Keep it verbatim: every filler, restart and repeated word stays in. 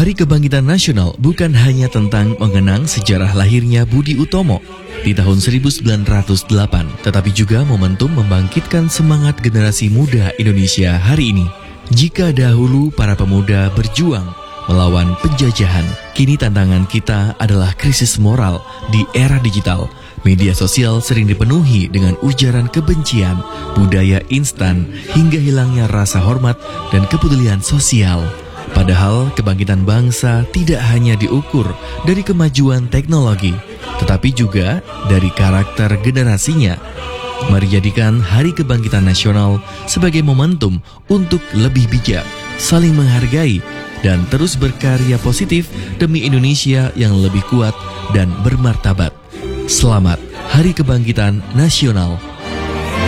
Hari Kebangkitan Nasional bukan hanya tentang mengenang sejarah lahirnya Budi Utomo di tahun seribu sembilan ratus delapan, tetapi juga momentum membangkitkan semangat generasi muda Indonesia hari ini. Jika dahulu para pemuda berjuang melawan penjajahan, kini tantangan kita adalah krisis moral di era digital. Media sosial sering dipenuhi dengan ujaran kebencian, budaya instan, hingga hilangnya rasa hormat dan kepedulian sosial. Padahal kebangkitan bangsa tidak hanya diukur dari kemajuan teknologi, tetapi juga dari karakter generasinya. Mari jadikan Hari Kebangkitan Nasional sebagai momentum untuk lebih bijak, saling menghargai, dan terus berkarya positif demi Indonesia yang lebih kuat dan bermartabat. Selamat Hari Kebangkitan Nasional.